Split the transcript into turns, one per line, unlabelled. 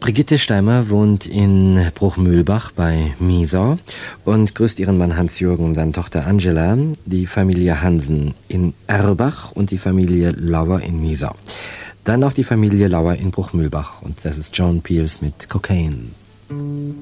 Brigitte Steimer wohnt in Bruchmühlbach bei Miesau und grüßt ihren Mann Hans-Jürgen und seine Tochter Angela, die Familie Hansen in Erbach und die Familie Lauer in Miesau. Dann noch die Familie Lauer in Bruchmühlbach und das ist John Pierce mit Cocaine.